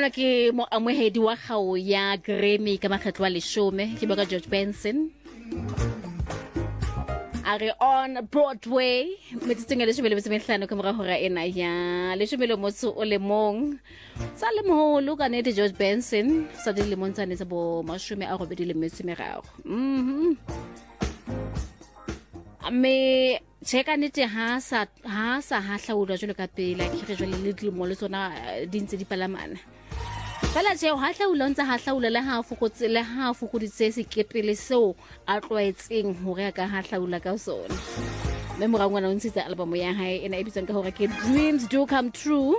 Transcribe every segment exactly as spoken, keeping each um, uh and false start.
Ena ke mo amohedi wa kgao ya Grammy ka makgetlo a leshome ke baka George Benson. Are on Broadway metseng ya leshome le mehlano ka mora hora ena ya leshome le motso o le mong sa le moholo ka nete George Benson sa di le montane tsa bo mashome a robedi le metso meraro. Mhm. Me cheka nete ha sa ha sa ha hlaula jole ka pela ke re jole le dilemo le tsona di ntse di palamana. Fela je ha hlaula ntse ha hlaula le ha fokotse le ha fokoditse sekepele seo a tloetseng hore ka ha hlaula ka sona. Me mo rangwana o ntshitse album ya hae ena e bitsang ka hore ke Dreams Do Come True.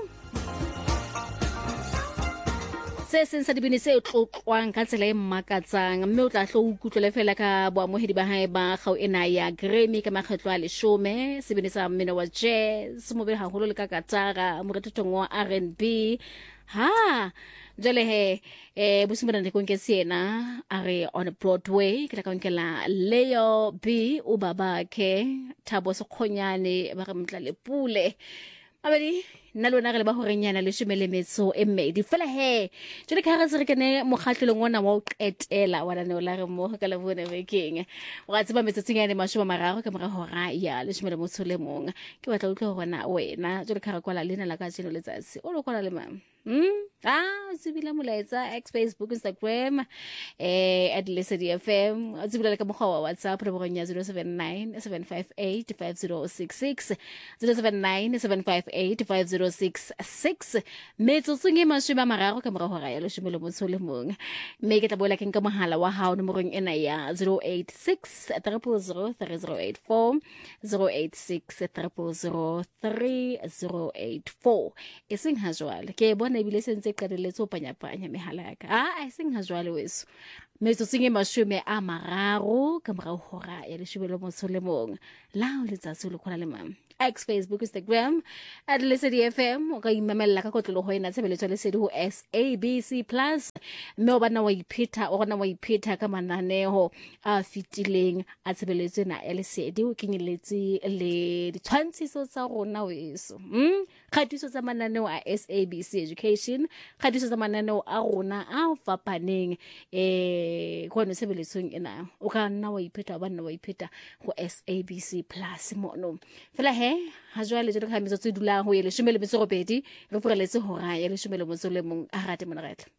Se seng sa dibini se tlotlwang ka tsela e mmakatsang mme o tla hlo ukutlwe fela ka boamohedi ba hae ba kgao ena ya Grammy ka makgetlo a leshome sebini sa mmino wa jazz mo be haholo le ka katara mo retotong wa R and B ha jale he eh busimana ne konke siena are on Broadway ke la konkela Leo B u babakhe Thabo Sekhonyane ba re mtla le pule abedi nna lona re le ba horenyana le shemele metso e mmedi fela he jole ka re se re kene mokgatlelong ona wa o qetela wa lana o la re mo ka la bone bekeng wa tseba metso tsingane mashoma mararo ka mora hora ya le shemele motso le mong ke batla utlwa hona wena jole ka re kwala lena la ka tseno letsatsi o lo kwala le mam Hmm? Ah, zibila mulaetsa X Facebook Instagram eh at Lesedi F M zibila ka mokgwa wa WhatsApp re bonya zero seven nine seven five eight five zero six six zero seven nine seven five eight five zero six six metso tsinge mashima mararo ka mora hora ya le shimelo motso le mong me ke tla boela ke nka mohala wa hao nomorong ena ya zero eight six zero zero three zero eight four zero eight six zero zero three zero eight four ising ha jwale ke bona ebile sentse qadiletse o panya panya mehala yaka ah I sing ha jwale weso metso tsinge mashome a mararo ka mora hora ya leshibelo motso le mong la o letsatsi le khona le mama X Facebook Instagram at Lesedi F M o ka imamela ka kotlolo ho ena tshebeletso Lesedi ho S A B C plus mme o bana wa ipheta o gona wa ipheta ka mananeo a fitileng a tshebeletso na Lesedi o kenyeletse le ditshwantshiso tsa rona weso hm khatiso tsa mananeo a S A B C Education khatiso tsa mananeo a rona a fapaneng eh go no tsebeletsong ena o ka nna wa ipheta ba nna wa ipheta go S A B C plus mono fela he ha jwale jalo ka metso tse dulang ho yele shomele metso robedi re foreletse hora ya le shomele motso le mong a rate mona retla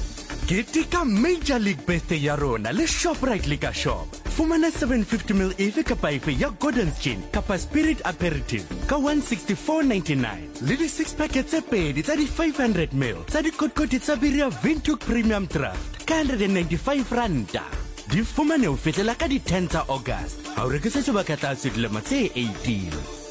Ketika Major League Birthday ya rona le Shoprite Liquor Shop. Fumana seven fifty milliliters efe kapa efe ya Gordon's Gin kapa Spirit Aperitif ka one sixty-four ninety-nine. Le di six packets tse pedi tsa di five hundred milliliters tsa di kotkoti tsa Biria Vintuk Premium Draft ka one hundred ninety-five randa. Di fumane o fetela ka di ten tsa August. Ha o rekisa sebaka tsa dilemo tse eighteen.